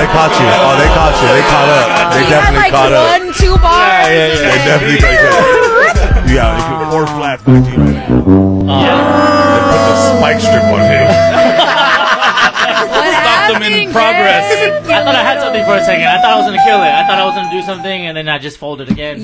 caught you. Oh, they caught you. They caught up. They definitely caught up. 1-2 bars. They definitely caught up. Yeah, they put 4 flats on you. They put the spike strip on him. Stopped them in progress. I thought I had something for a second. I thought I was going to kill it. I thought I was going to do something, and then I just folded again.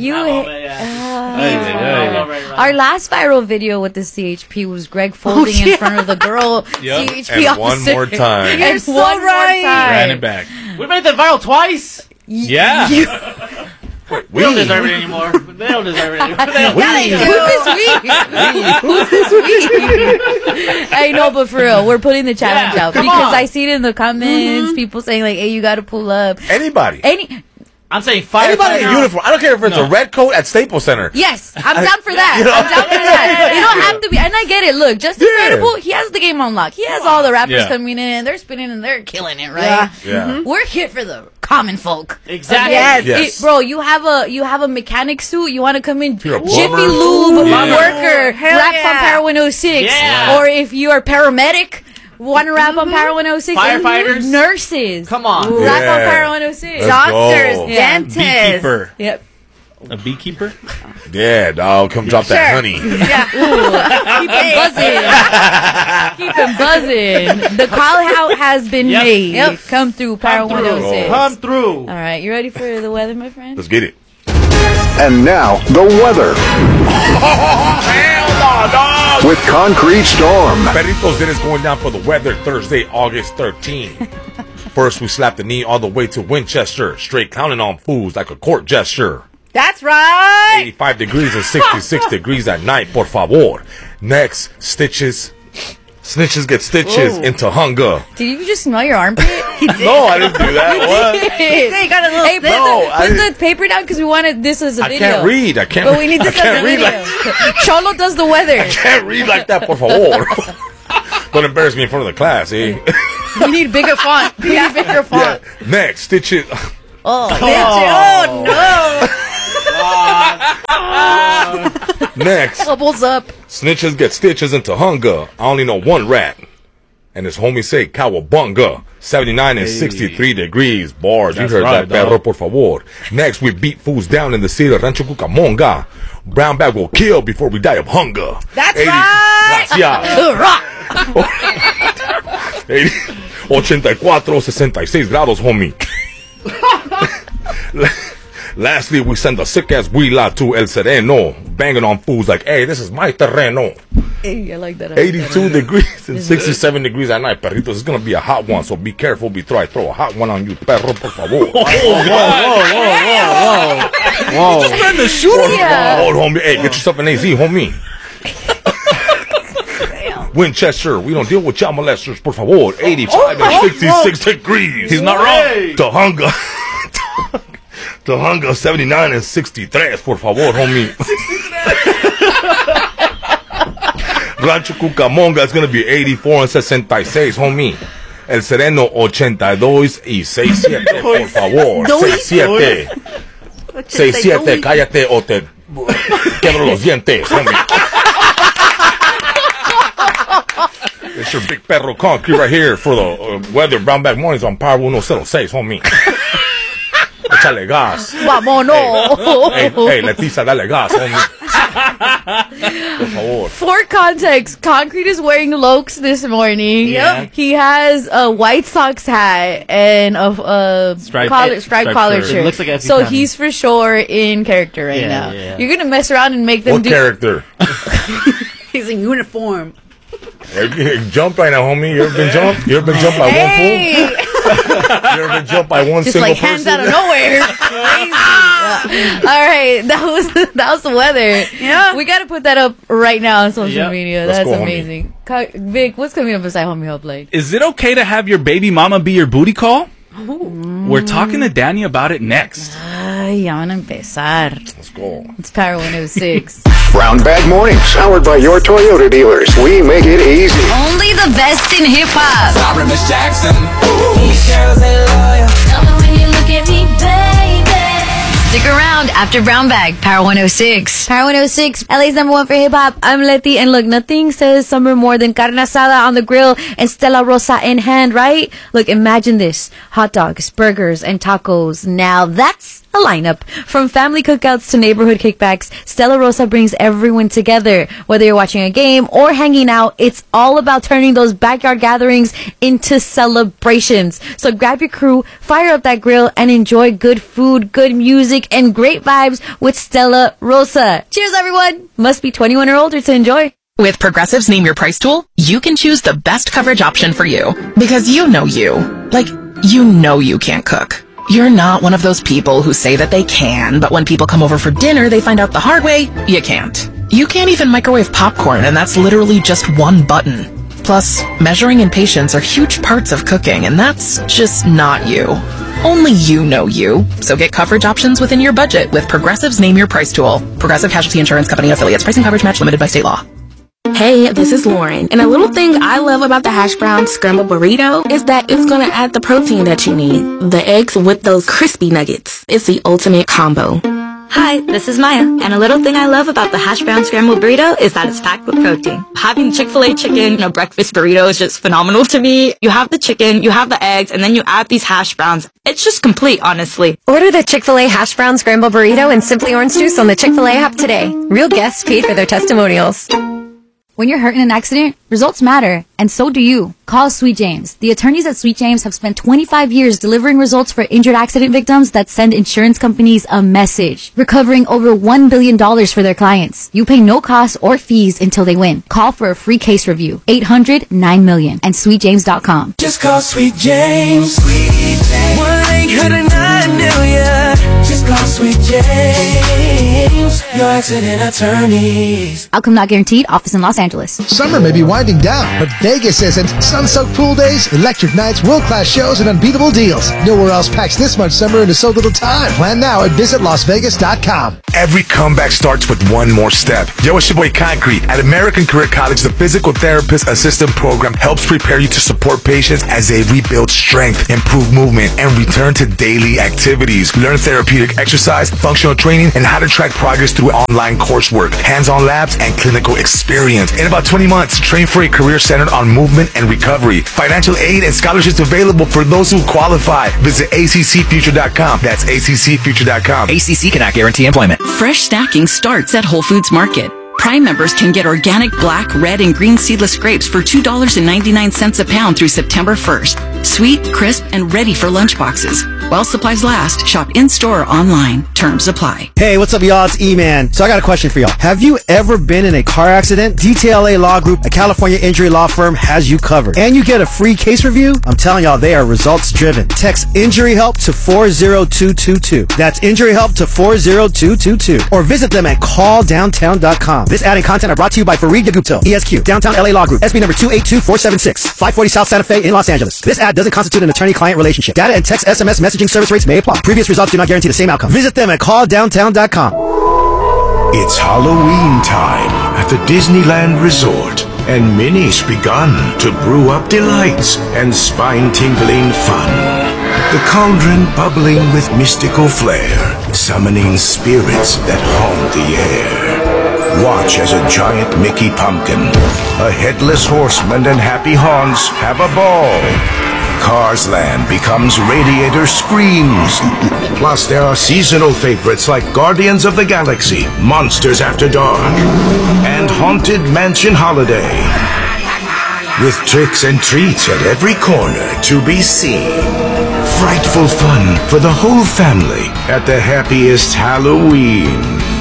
Our last viral video with the CHP was Greg folding in front of the girl CHP and officer. one more time. And so one more right. time. Ran it back. We made that viral twice. Yeah. We don't deserve it anymore. They don't deserve it anymore. Who's this we? Hey, no, but for real, we're putting the challenge out because I see it in the comments. People saying like, "Hey, you got to pull up." Anybody. I'm saying fire. Anybody in uniform. I don't care if it's a red coat at Staples Center. Yes, I'm down for that. I'm down for that. You don't have to be. And I get it. Look, Just Incredible, he has the game on lock. He has all the rappers coming in. They're spinning and they're killing it, right? Yeah. We're here for the common folk. Exactly. Yes. Bro, you have a mechanic suit. You want to come in You're a Jiffy plumber. Lube worker, Hell rap yeah. on Power 106. Yeah. Or if you are paramedic, want to rap on Power 106. Firefighters. Nurses. Come on. Rap on Yeah. Power 106. Let's Doctors, go. dentists. Beekeeper. Yep. A beekeeper? Yeah, dog. Come drop that honey. Yeah. Keep him buzzing. The call out has been made. Come through Power 106. Come through. All right, you ready for the weather, my friend? Let's get it. And now, the weather. Hell no, dog. With Concrete Storm. Perritos Dinner's going down for the weather Thursday, August 13th. First, we slapped the knee all the way to Winchester, straight counting on fools like a court gesture. That's right. 85 degrees and 66 degrees at night, por favor. Next, stitches. Snitches get stitches into hunger. Did you just smell your armpit? No, I didn't do that. What? They got a little Hey, sniff. put the paper down because we wanted this as a I video. can't read. I can't. But we need this I can't as a read video. like. Cholo does the weather. I can't read like that, por favor. Don't embarrass me in front of the class, eh? We need bigger font. We need bigger font. Yeah. Next, stitches. Oh no. Next, Bubbles up. snitches get stitches into hunger. I only know one rat. And his homie say cowabunga. 79 and 63 degrees. Bars. That's You heard right, that, perro, dog. por favor. Next, we beat fools down in the city of Rancho Cucamonga. Brown bag will kill before we die of hunger. That's right. Gracias. 84, 66 grados, homie. Lastly, we send a sick-ass huila to El Sereno, banging on fools like, hey, this is my terreno. Hey, I like that. 82 degrees and 67 degrees at night, perritos. It's going to be a hot one, so be careful before I throw a hot one on you, perro, por favor. Whoa. Just trying to shoot him. Yeah. Hold, homie. Hey, get yourself an AZ, homie. Winchester, we don't deal with child molesters, por favor. 85 and 66 degrees. He's not wrong. To hunger. To hunger, 79 and 63, por favor, homie. Rancho Cucamonga is going to be 84 and 66, homie. El Sereno, 82 y 67, por favor. 67. 67, cállate o te quebro los dientes, homie. It's your big perro concrete right here for the weather. Brown bag mornings on Power 106, homie. Échale gas. Vámonos. Hey, Leticia, dale gas, homie. Por favor. For context, Concrete is wearing Lokes this morning. Yeah. He has a White Sox hat and a Striped collar shirt. shirt. Looks like a so F.U. he's for sure in character right now. Yeah. You're gonna mess around and make them What do. character? He's in uniform. Jump right now, homie. You ever been jumped? You ever been jumped by one fool? You ever been jumped by one Just single like hands person? out of nowhere. All right, that was the weather. Yeah. We gotta put that up right now on social Yep. media. Let's That's go, homie. amazing. Vic, what's coming up beside Homie Help Light? Is it okay to have your baby mama be your booty call? We're talking to Danny about it next. Ay, ya van a empezar. Let's go. It's Power 106. Brown Bag Mornings, powered by your Toyota dealers. We make it easy. Only the best in hip hop. Sorry, Miss Jackson. Tell me when you look at me, baby. Stick around After Brown Bag, Power 106. Power 106, LA's number one for hip hop. I'm Letty, and look, nothing says summer more than carne asada on the grill and Stella Rosa in hand, right? Look, imagine this: hot dogs, burgers, and tacos. Now that's a lineup. From family cookouts to neighborhood kickbacks, Stella Rosa brings everyone together. Whether you're watching a game or hanging out, it's all about turning those backyard gatherings into celebrations. So grab your crew, fire up that grill, and enjoy good food, good music, and great vibes with Stella Rosa. Cheers, everyone! Must be 21 or older to enjoy. With Progressive's Name Your Price tool, you can choose the best coverage option for you. Because you know you. Like, you know you can't cook. You're not one of those people who say that they can, but when people come over for dinner, they find out the hard way, you can't. You can't even microwave popcorn, and that's literally just one button. Plus, measuring and patience are huge parts of cooking, and that's just not you. Only you know you. So get coverage options within your budget with Progressive's Name Your Price tool. Progressive Casualty Insurance Company affiliates. Pricing coverage match limited by state law. Hey, this is Lauren, and a little thing I love about the hash brown scrambled burrito is that it's gonna add the protein that you need. The eggs with those crispy nuggets. It's the ultimate combo. Hi, this is Maya, and a little thing I love about the hash brown scrambled burrito is that it's packed with protein. Having Chick-fil-A chicken in a breakfast burrito is just phenomenal to me. You have the chicken, you have the eggs, and then you add these hash browns. It's just complete, honestly. Order the Chick-fil-A hash brown scrambled burrito and Simply Orange Juice on the Chick-fil-A app today. Real guests paid for their testimonials. When you're hurt in an accident, results matter, and so do you. Call Sweet James. The attorneys at Sweet James have spent 25 years delivering results for injured accident victims that send insurance companies a message, recovering over $1 billion for their clients. You pay no costs or fees until they win. Call for a free case review. 800-9-MILLION and sweetjames.com. Just call Sweet James. Sweet James. 1-800-9-MILLION. Just call Sweet James. Your accident attorneys. Outcome not guaranteed. Office in Los Angeles. Summer may be winding down, but Vegas isn't. Sun-soaked pool days, electric nights, world-class shows, and unbeatable deals. Nowhere else packs this much summer into so little time. Plan now at visitlasvegas.com. Every comeback starts with one more step. Yo, it's your boy Concrete. At American Career College, the Physical Therapist Assistant Program helps prepare you to support patients as they rebuild strength, improve movement, and return to daily activities. Learn therapeutic exercise, functional training, and how to track progress through online coursework, hands-on labs, and clinical experience. In about 20 months, train for a career centered on movement and recovery. Financial aid and scholarships available for those who qualify. Visit ACCfuture.com. That's ACCfuture.com. ACC cannot guarantee employment. Fresh snacking starts at Whole Foods Market. Prime members can get organic black, red, and green seedless grapes for $2.99 a pound through September 1st. Sweet, crisp, and ready for lunchboxes. While supplies last, shop in-store or online. Terms apply. Hey, what's up, y'all? It's E-Man. So I got a question for y'all. Have you ever been in a car accident? DTLA Law Group, a California injury law firm, has you covered. And you get a free case review? I'm telling y'all, they are results-driven. Text Injury Help to 40222. That's Injury Help to 40222. Or visit them at calldowntown.com. This ad and content are brought to you by Fareed Yagupto, ESQ, Downtown LA Law Group, SB number 282476, 540 South Santa Fe in Los Angeles. This ad doesn't constitute an attorney-client relationship. Data and text SMS messaging service rates may apply. Previous results do not guarantee the same outcome. Visit them at calldowntown.com. It's Halloween time at the Disneyland Resort, and Minnie's begun to brew up delights and spine-tingling fun. The cauldron bubbling with mystical flair, summoning spirits that haunt the air. Watch as a giant Mickey pumpkin, a headless horseman, and happy haunts have a ball. Cars Land becomes Radiator Screams. Plus, there are seasonal favorites like Guardians of the Galaxy, Monsters After Dark, and Haunted Mansion Holiday. With tricks and treats at every corner to be seen. Frightful fun for the whole family at the happiest Halloween.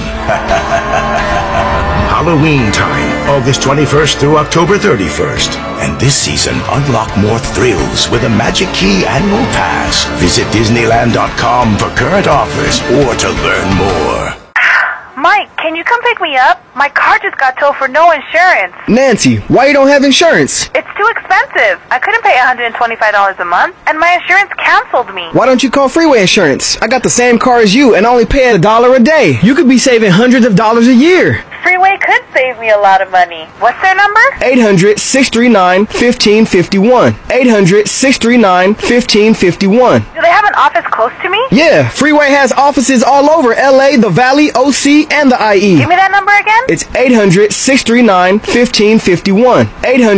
Halloween time, August 21st through October 31st. And this season, unlock more thrills with a Magic Key annual pass. Visit Disneyland.com for current offers or to learn more. Mike, can you come pick me up? My car just got towed for no insurance. Nancy, why you don't have insurance? It's too expensive. I couldn't pay $125 a month, and my insurance canceled me. Why don't you call Freeway Insurance? I got the same car as you and only pay $1 a day. You could be saving hundreds of dollars a year. Freeway could save me a lot of money. What's their number? 800-639-1551. 800-639-1551. Do they have an an office close to me? Yeah, Freeway has offices all over LA, the Valley, OC, and the IE. Give me that number again. It's 800-639-1551.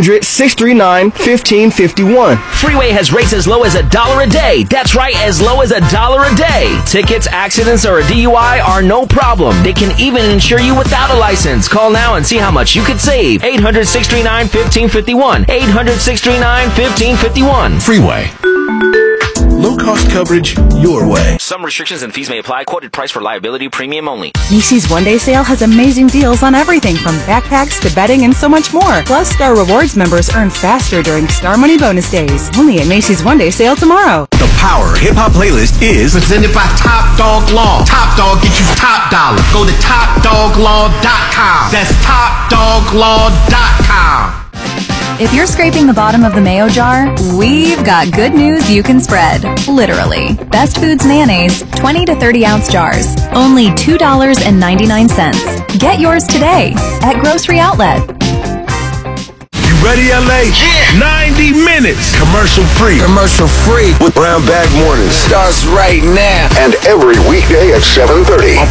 800-639-1551. Freeway has rates as low as $1 a day. That's right, as low as $1 a day. Tickets, accidents, or a DUI are no problem. They can even insure you without a license. Call now and see how much you could save. 800-639-1551. 800-639-1551. Freeway. Low-cost coverage your way. Some restrictions and fees may apply. Quoted price for liability premium only. Macy's One-Day Sale has amazing deals on everything from backpacks to bedding and so much more. Plus, Star Rewards members earn faster during Star Money Bonus Days. Only at Macy's One-Day Sale tomorrow. The Power Hip Hop Playlist is presented by Top Dog Law. Top Dog get you top dollar. Go to TopDogLaw.com. That's TopDogLaw.com. If you're scraping the bottom of the mayo jar, we've got good news you can spread. Literally. Best Foods mayonnaise, 20 to 30 ounce jars. Only $2.99. Get yours today at Grocery Outlet. You ready, LA? Yeah! 90 minutes. Commercial free. Commercial free. With Brown Bag Mornings. Starts right now. And every weekday at 7:30.